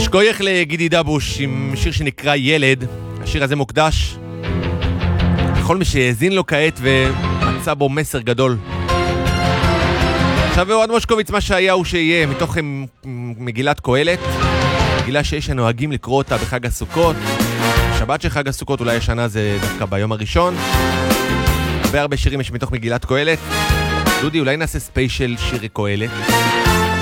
שכוייך לגידי דבוש עם שיר שנקרא ילד. השיר הזה מוקדש לכל מי שהאזין לו כעת ומצא בו מסר גדול. עכשיו אוהד מושקוביץ, מה שהיה הוא שיהיה, מתוך מגילת קהלת, מגילה שיש הנוהגים לקרוא אותה בחג הסוכות. שבת של חג הסוכות, אולי השנה זה דווקא ביום הראשון. הרבה שירים יש מתוך מגילת קהלת. דודי, אולי נעשה ספיישל שירי קהלת.